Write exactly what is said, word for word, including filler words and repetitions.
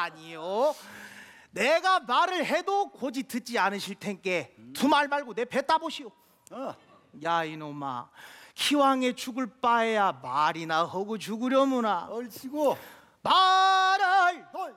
아니요. 내가 말을 해도 고지 듣지 않으실 텐께 두 말 말고 내 배 따보시오. 어. 야 이놈아, 기왕에 죽을 바에야 말이나 하고 죽으려무나. 얼씨구. 말을 헐.